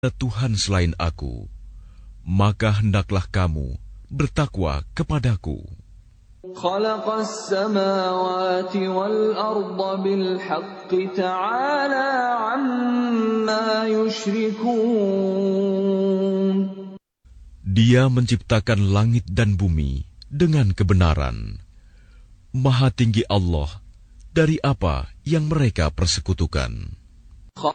Tuhan selain aku, maka hendaklah kamu bertakwa kepadaku. خلق السماوات والأرض بالحق تعالى عما يشركون. Dia menciptakan langit dan bumi dengan kebenaran. Maha tinggi Allah dari apa yang mereka persekutukan.